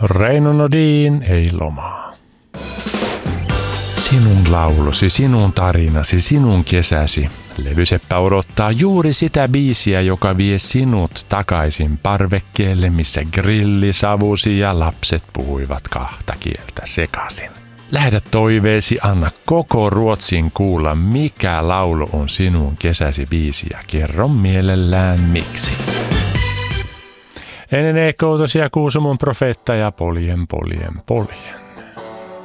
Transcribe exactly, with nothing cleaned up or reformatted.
Reino Nordin ei lomaa. Sinun laulusi, sinun tarinasi, sinun kesäsi. Levyseppä odottaa juuri sitä biisiä, joka vie sinut takaisin parvekkeelle, missä grilli savusi ja lapset puhuivat kahta kieltä sekaisin. Lähetä toiveesi, anna koko Ruotsin kuulla, mikä laulu on sinun kesäsi biisi ja kerro mielellään miksi. Ennen ekoutosia Kuusumon profeetta ja poljen poljen poljen.